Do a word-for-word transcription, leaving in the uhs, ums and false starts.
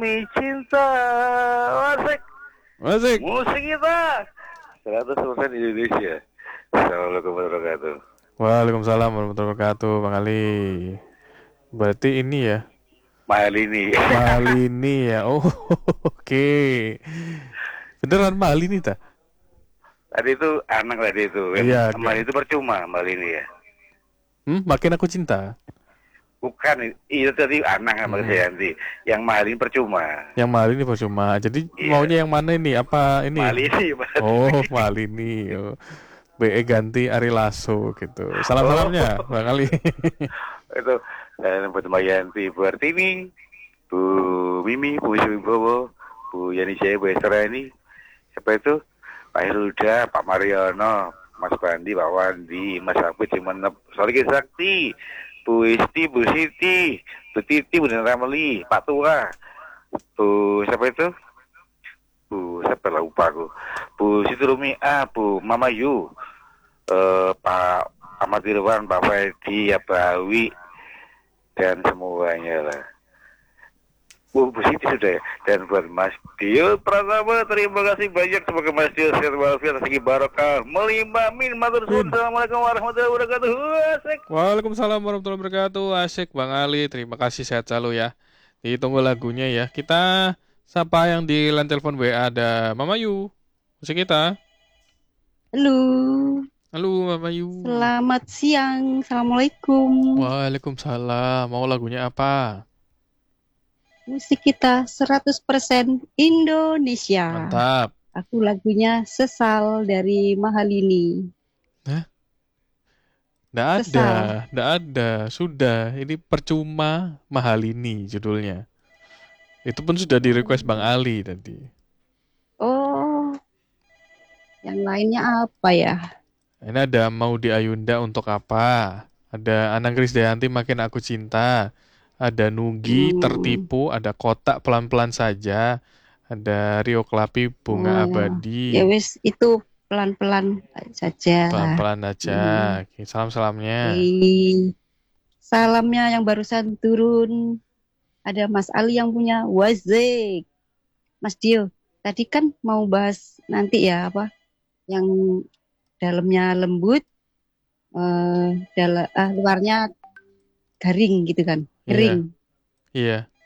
demi cinta. Asik. Asik. Musik kita seratus persen Indonesia. Assalamualaikum warahmatullahi wabarakatuh. Waalaikumsalam warahmatullahi wabarakatuh, Bang Ali. Berarti ini ya, Malini. Malini ya. Oh, oke. Beneran Malini ta? Tadi itu anak tadi itu. Iya, Yang Malini oke. itu percuma Malini ya. Hmm, makin aku cinta. Bukan, itu tadi anak sama Hmm. Jayanti. Yang Malini percuma. Yang Malini percuma. Jadi Iya. maunya yang mana ini? Apa ini? Malini, Malini. Oh, Malini. Oh. B E ganti Ari Lasso gitu. Oh, Salam-salamnya, Bang Ali. itu dan buat Mbak Yanti, Bu Artini, Bu Mimi, Bu Wibowo, Bu Yani Jaya, Bu Esther ini, siapa itu? Pak Hilda, Pak Mariono, Mas Bandi, Pak Wandi, Mas Abid, Cimenep, Soliki Sakti, Bu Isti, Bu Siti, Bu Titi, Bu Ramli, Pak Tua, Bu siapa itu? Bu siapa lah lupa aku. Bu Siti Rumia, Bu Mama Yu, eh, Pak Ahmad Irwan, Pak Fedi, ya Bawi, dan semuanya lah. Bu, Bu Siti sudah ya. Dan buat Mas Dio Pratama, terima kasih banyak. Semoga Mas Dio sehat walafiat, rezeki barokah, melimpah, min, matur suwun. Assalamualaikum warahmatullahi wabarakatuh. Asik. Waalaikumsalam warahmatullahi wabarakatuh. Asik Bang Ali. Terima kasih, sehat selalu ya. Ditunggu lagunya ya. Kita sapa yang di line telepon W A, ada Mama Yu. Musik kita. Halo, Halo Mama Yu. selamat siang. Assalamualaikum. Waalaikumsalam. Mau lagunya apa? Musik kita seratus persen Indonesia. Mantap. Aku lagunya Sesal dari Mahalini. Nggak ada, Sesal. nggak ada. Sudah, ini percuma mahal ini judulnya. Itu pun sudah di request Bang Ali tadi. Oh, yang lainnya apa ya? Ini ada Mau di Ayunda Untuk Apa. Ada Anang Krisdayanti Makin Aku Cinta. Ada Nugi Hmm. Tertipu. Ada Kotak Pelan-Pelan Saja. Ada Rio Klapi Bunga Oh, Abadi. ya wis, itu pelan-pelan saja. Pelan-pelan aja. Hmm. Oke, salam-salamnya. Oke. Salamnya yang barusan turun. Ada Mas Ali yang punya Wazik. Mas Dio, tadi kan mau bahas nanti ya apa? Yang dalamnya lembut, eh, dal- ah, luarnya garing gitu kan, Iya. kering. Iya.